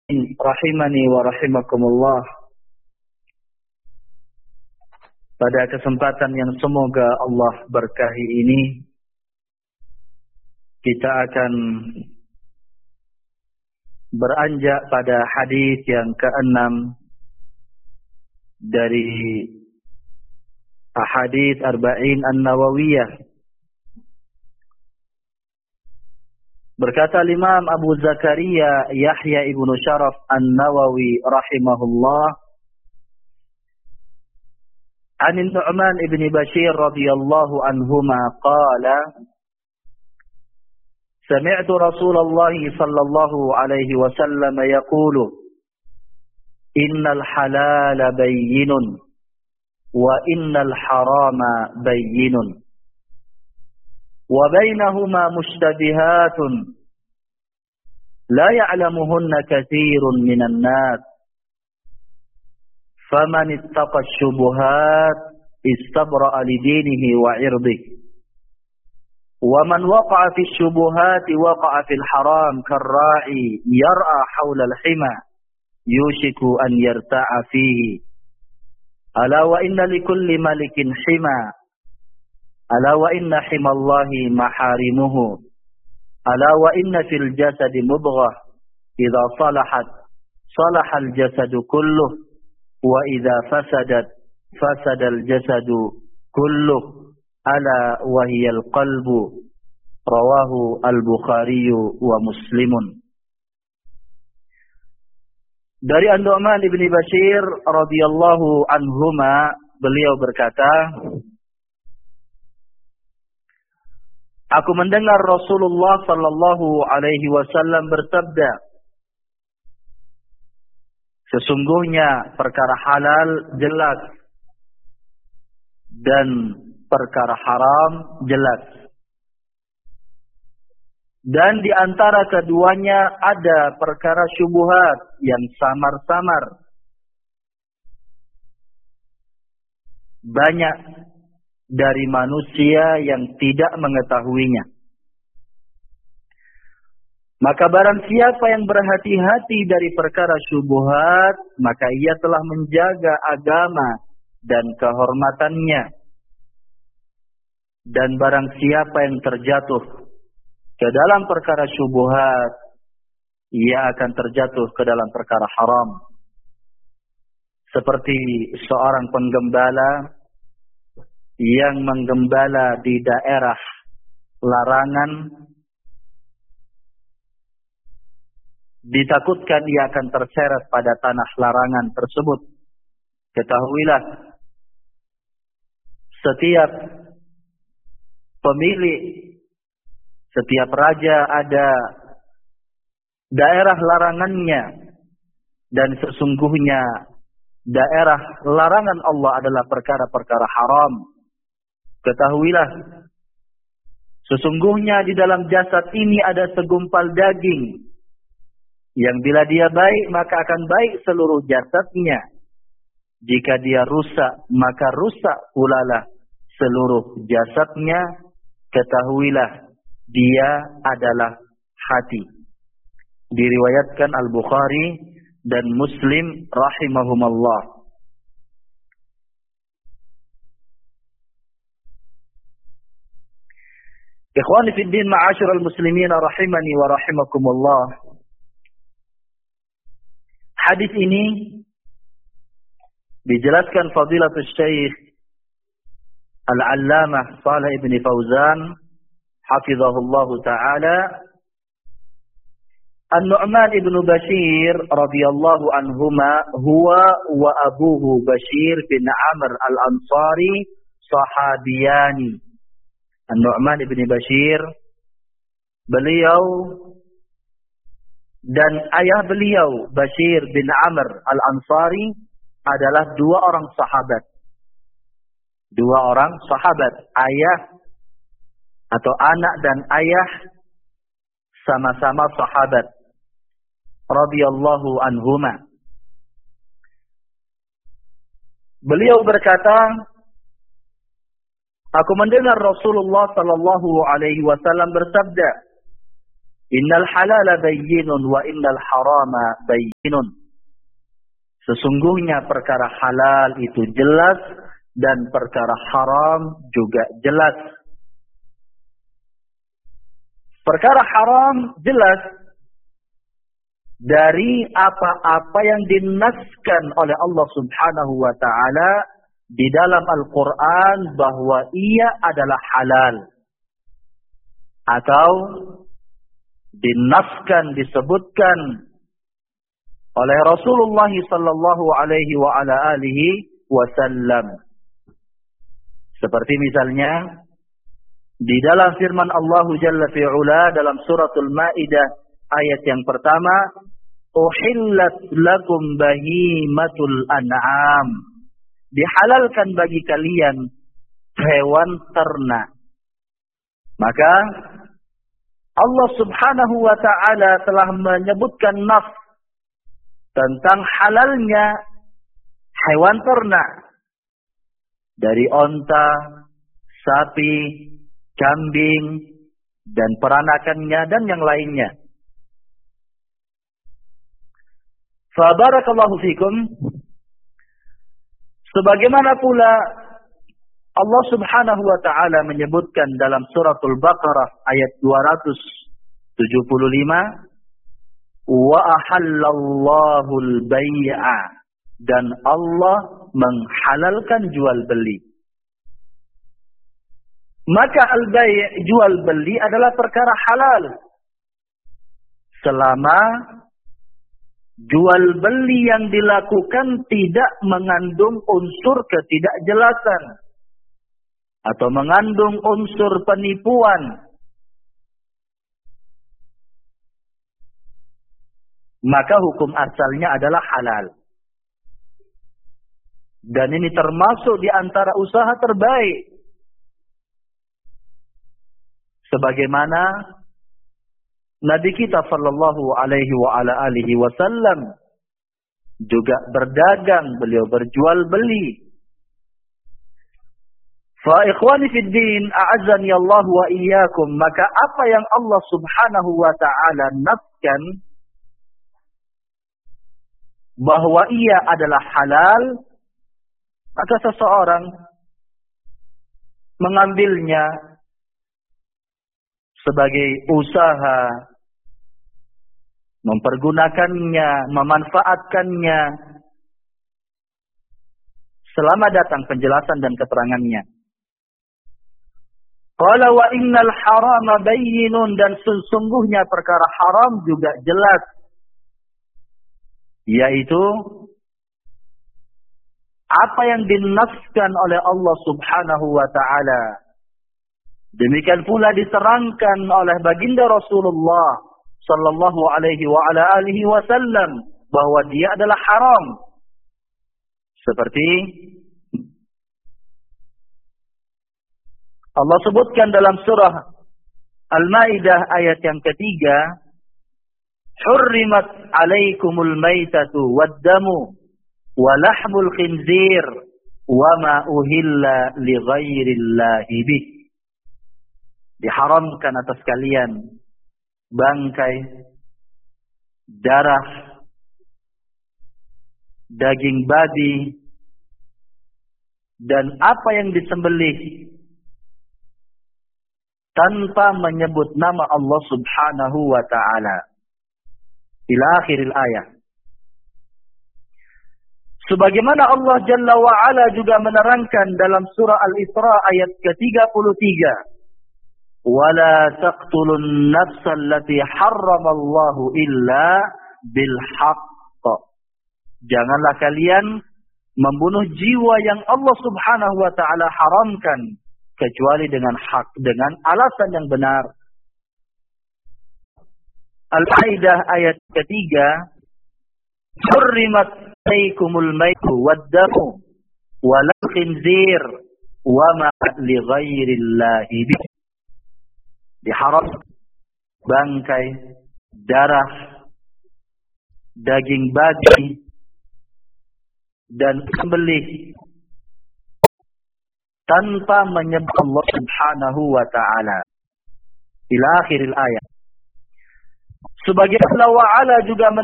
Rahimani wa rahimakumullah. Pada kesempatan yang semoga Allah berkahi ini, kita akan beranjak pada hadis yang ke-6 dari ahadits Arba'in An-Nawawiyah. Berkata Imam Abu Zakaria Yahya ibnu Sharaf An-Nawawi rahimahullah, an Nu'man ibn Bashir radhiyallahu anhuma qala, sami'tu Rasulullah sallallahu alaihi wasallam yaqulu, innal halala bayyinun wa innal harama bayyinun wa bainahuma mushtabihatun la ya'lamuhunna katsirun minan nas faman ittaqa asy-syubuhat istabra'a li dinihi wa 'irdihi wa man waqa'a fi asy-syubuhati waqa'a fil haram karra'i yar'a hawla al-hima yushiku an yarta'a fihi ala wa inna likulli malikin hima ala wa inna himallahi maharimuhu ala wa inna fil jasadi mudghah idza salahat salahal jasadu kulluh wa idza fasadat fasadal jasadu kulluh ala wa hiyal qalbu rawahu al-Bukhari wa Muslimun. Dari An-Nu'man ibn Bashir radhiyallahu anhuma, beliau berkata, aku mendengar Rasulullah sallallahu alaihi wasallam bersabda, sesungguhnya perkara halal jelas dan perkara haram jelas. Dan di antara keduanya ada perkara syubhat yang samar-samar. Banyak dari manusia yang tidak mengetahuinya. Maka barang siapa yang berhati-hati dari perkara syubhat, maka ia telah menjaga agama dan kehormatannya. Dan barang siapa yang terjatuh ke dalam perkara syubhat, ia akan terjatuh ke dalam perkara haram. Seperti seorang penggembala yang menggembala di daerah larangan, ditakutkan ia akan terseret pada tanah larangan tersebut. Ketahuilah, setiap pemilik, setiap raja ada daerah larangannya, dan sesungguhnya daerah larangan Allah adalah perkara-perkara haram. Ketahuilah, sesungguhnya di dalam jasad ini ada segumpal daging, yang bila dia baik maka akan baik seluruh jasadnya. Jika dia rusak maka rusak pulalah seluruh jasadnya. Ketahuilah, dia adalah hati. Diriwayatkan Al-Bukhari dan Muslim rahimahumallah. Ikhwani fid din, ma'asyiral muslimin rahimani wa rahimakumullah. Hadis ini dijelaskan Fadilatul Syekh Al-Allamah Shalih ibn Fauzan hafizahullah ta'ala, An-Nu'man ibn Bashir radhiyallahu anhuma huwa wa abuhu Bashir bin Amr al-Ansari sahabiyani. An-Nu'man ibn Bashir, beliau dan ayah beliau Bashir bin Amr al-Ansari adalah dua orang sahabat. Dua orang sahabat, ayah atau anak dan ayah sama-sama sahabat radhiyallahu anhuma. Beliau berkata, aku mendengar Rasulullah sallallahu alaihi wasallam bersabda, Innal halala bayyinun wa innal harama bayyinun. Sesungguhnya perkara halal itu jelas dan perkara haram juga jelas. Perkara haram jelas dari apa-apa yang dinaskan oleh Allah Subhanahu wa taala di dalam Al-Qur'an bahwa ia adalah halal, atau dinaskan, disebutkan oleh Rasulullah sallallahu alaihi wa ala alihi wasallam. Seperti misalnya di dalam firman Allah Jalla fi'ula dalam suratul Maidah ayat yang pertama, uhillat lakum bahimatul an'am. Dihalalkan bagi kalian hewan ternak. Maka Allah Subhanahu wa taala telah menyebutkan nas tentang halalnya hewan ternak dari onta, sapi, kambing, dan peranakannya dan yang lainnya. Fa barakallahu fikum. Sebagaimana pula Allah Subhanahu wa taala menyebutkan dalam suratul Baqarah ayat 275, wa ahallallahu al-bai'a, dan Allah menghalalkan jual beli. Maka al-bai', jual beli adalah perkara halal selama jual beli yang dilakukan tidak mengandung unsur ketidakjelasan atau mengandung unsur penipuan. Maka hukum asalnya adalah halal. Dan ini termasuk di antara usaha terbaik. Sebagaimana Nabi kita sallallahu alaihi wa ala alihi wasallam juga berdagang, beliau berjual beli. Fa ikhwani fid din, a'azzani Allah wa iyyakum, maka apa yang Allah Subhanahu wa taala nafkan bahwa ia adalah halal, maka seseorang mengambilnya sebagai usaha, mempergunakannya, memanfaatkannya selama datang penjelasan dan keterangannya. Qala wa innal harama bayyinun, dan sesungguhnya perkara haram juga jelas, yaitu apa yang dinaskan oleh Allah Subhanahu wa taala. Demikian pula diterangkan oleh baginda Rasulullah sallallahu alaihi wa ala alihi wasallam bahwa dia adalah haram. Seperti Allah sebutkan dalam surah Al-Maidah ayat yang ketiga, hurrimat alaikumul maitatu wad-damu wa lahmul khinzir wa ma uhilla li ghairillahi bih. Diharamkan atas kalian bangkai, darah, daging babi, dan apa yang disembelih tanpa menyebut nama Allah Subhanahu wa ta'ala. Ila akhiril ayat. Sebagaimana Allah Jalla wa'ala juga menerangkan dalam surah Al-Isra ayat ke-33. وَلَا تَقْتُلُوا النَّفْسَ الَّتِي حَرَّمَ اللَّهُ إِلَّا بِالْحَقِّ. Janganlah kalian membunuh jiwa yang Allah Subhanahu wa ta'ala haramkan kecuali dengan hak, dengan alasan yang benar. Al-Maidah ayat ketiga, hurrimat alaikumul maitu wad-damu wa lahmul khinzir wa ma li ghairillahi bih. Diharam bangkai, darah, daging babi, dan sembelih tanpa menyebut Allah Subhanahu wa ta'ala. Ila akhiril ayat. Sebagian Allah Ta'ala juga